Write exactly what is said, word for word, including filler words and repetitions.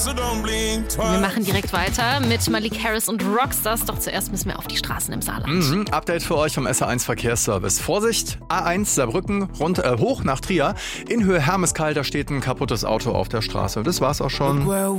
Wir machen direkt weiter mit Malik Harris und Rockstars. Doch zuerst müssen wir auf die Straßen im Saarland. Mhm. Update für euch vom S R eins Verkehrsservice. Vorsicht, A eins Saarbrücken rund, äh, hoch nach Trier. In Höhe Hermeskeil, da steht ein kaputtes Auto auf der Straße. Das war's auch schon.